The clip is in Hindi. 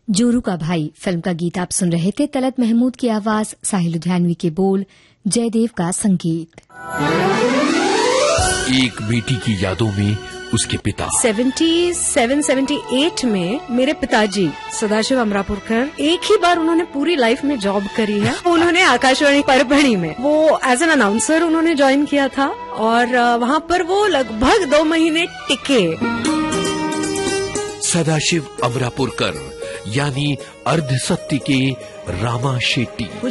जोरू का भाई फिल्म का गीत आप सुन रहे थे। तलत महमूद की आवाज, साहिल लुधियानवी के बोल, जयदेव का संगीत। एक बेटी की यादों में उसके पिता 77-78 में मेरे पिताजी सदाशिव अमरापुरकर एक ही बार उन्होंने पूरी लाइफ में जॉब करी है। उन्होंने आकाशवाणी परभणी में वो एज एन अनाउंसर उन्होंने ज्वाइन किया था और वहाँ पर वो लगभग 2 महीने टिके। सदाशिव अमरापुरकर यानी अर्ध सत्य के रामा शेट्टी।